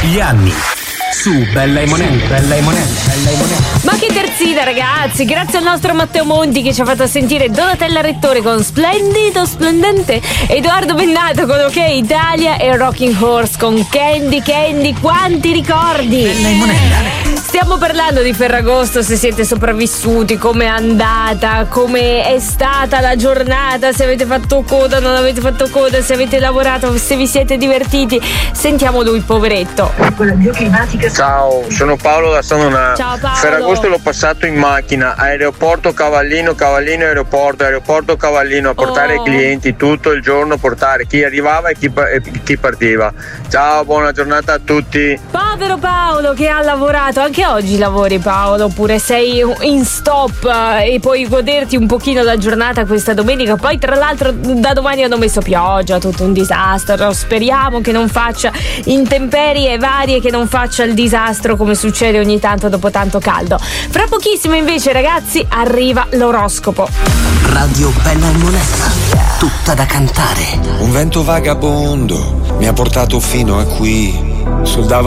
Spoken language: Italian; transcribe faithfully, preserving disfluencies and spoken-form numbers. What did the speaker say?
gli anni. Su Bella e Monelli, Bella e Monelli, Bella e Monelli. Ma che terzina, ragazzi! Grazie al nostro Matteo Monti che ci ha fatto sentire Donatella Rettore con Splendido, Splendente, Edoardo Bennato con OK Italia e Rocking Horse con Candy, Candy. Quanti ricordi! Bella e Monelli. Stiamo parlando di Ferragosto, se siete sopravvissuti, com'è andata, come è stata la giornata, se avete fatto coda, non avete fatto coda, se avete lavorato, se vi siete divertiti. Sentiamo lui, poveretto. Ciao, sono Paolo da Sanonà. Ciao Paolo. Ferragosto l'ho passato in macchina, aeroporto Cavallino, Cavallino aeroporto, aeroporto Cavallino, a portare Oh. i clienti tutto il giorno, portare chi arrivava e chi, e chi partiva. Ciao, buona giornata a tutti. Povero Paolo che ha lavorato, anche oggi lavori Paolo, oppure sei in stop eh, e puoi goderti un pochino la giornata questa domenica. Poi tra l'altro da domani hanno messo pioggia, tutto un disastro. Speriamo che non faccia intemperie varie, che non faccia il disastro come succede ogni tanto dopo tanto caldo. Fra pochissimo invece, ragazzi, arriva l'oroscopo. Radio Bella e Monella, tutta da cantare. Un vento vagabondo mi ha portato fino a qui, sul davanti